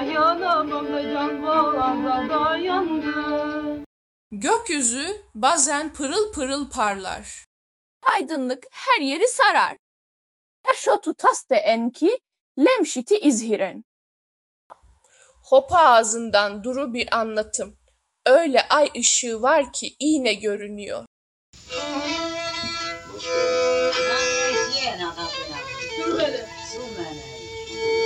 Dayanamam da can boğaza dayandı. Gökyüzü bazen pırıl pırıl parlar. Aydınlık her yeri sarar. Eşotu taste enki lemşiti izhiren. Hopa ağzından duru bir anlatım. Öyle ay ışığı var ki iğne görünüyor. Dur böyle.